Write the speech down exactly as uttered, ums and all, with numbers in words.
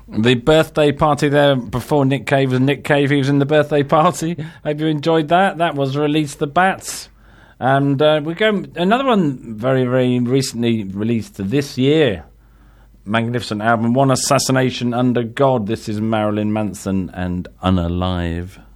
The birthday party there before Nick Cave was Nick Cave. He was in the birthday party. Hope you enjoyed that. That was Release the Bats. And uh, we go another one very, very recently released this year. Magnificent album, One Assassination Under God. This is Marilyn Manson and Unalive.